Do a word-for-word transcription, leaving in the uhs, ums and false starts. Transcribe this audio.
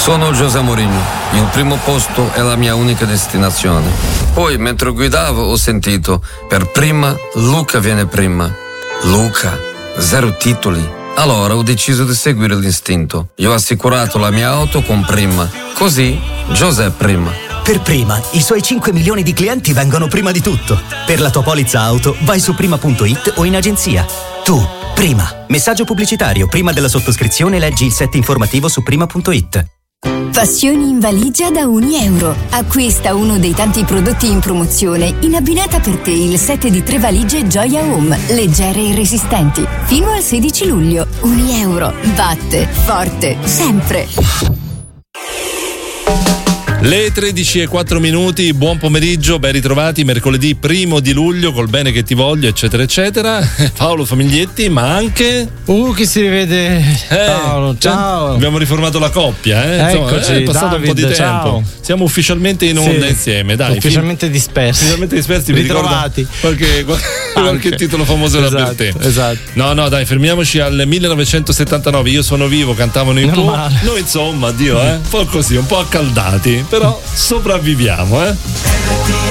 Sono José Mourinho, il primo posto è la mia unica destinazione. Poi, mentre guidavo, ho sentito, per prima, Luca viene prima. Luca, zero titoli. Allora ho deciso di seguire l'istinto. Io ho assicurato la mia auto con Prima. Così, José prima. Per Prima, i suoi cinque milioni di clienti vengono prima di tutto. Per la tua polizza auto, vai su prima punto it o in agenzia. Tu, Prima. Messaggio pubblicitario. Prima della sottoscrizione leggi il set informativo su prima punto it. Passioni in valigia da un euro. Acquista uno dei tanti prodotti in promozione. In abbinata per te il set di tre valigie Gioia Home, leggere e resistenti. Fino al sedici luglio. Un euro. Batte forte sempre. Le tredici e quattro minuti, buon pomeriggio, ben ritrovati, mercoledì primo di luglio, col bene che ti voglio, eccetera, eccetera. Paolo Famiglietti, ma anche... Uh, che si rivede, eh, Paolo, ciao. Abbiamo riformato la coppia, eh. Insomma, Eccoci, è passato David, un po' di tempo. ciao. Siamo ufficialmente in onda sì, insieme, dai. Ufficialmente fin... dispersi. Ufficialmente dispersi, mi ritrovati. Qualche, qualche, qualche titolo famoso esatto, era per te. Esatto. No, no, dai, fermiamoci al millenovecentosettantanove. Io sono vivo, cantavano in po'. Noi insomma, Dio, eh. Un po' così, un po' accaldati, però sopravviviamo, eh.